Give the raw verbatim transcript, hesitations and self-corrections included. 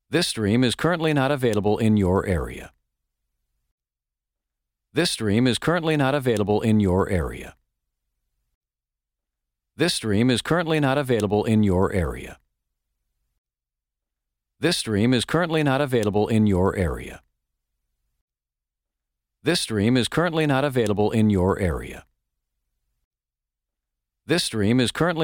This stream is currently not available in your area. This stream is currently not available in your area. This stream is currently not available in your area. This stream is currently not available in your area. This stream is currently not available in your area. This stream is currently